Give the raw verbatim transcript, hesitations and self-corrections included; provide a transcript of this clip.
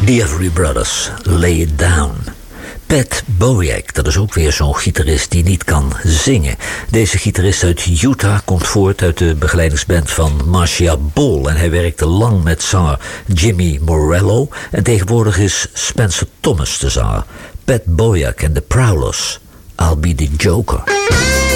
The Everly Brothers, Lay It Down. Pat Boyack, dat is ook weer zo'n gitarist die niet kan zingen. Deze gitarist uit Utah komt voort uit de begeleidingsband van Marcia Ball. En hij werkte lang met zanger Jimmy Morello. En tegenwoordig is Spencer Thomas de zanger. Pat Boyack en The Prowlers, I'll Be The Joker.